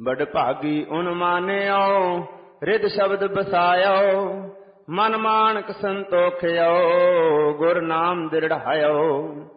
ਬੜ ਭਾਗੀ ਉਨ ਮਾਨਿਓ, ਰਿਦ ਸ਼ਬਦ ਬਸਾਇਓ, ਮਨ ਮਾਨਕ ਸੰਤੋਖਿਓ, ਗੁਰ ਨਾਮ ਦ੍ਰਿੜਾਇਓ।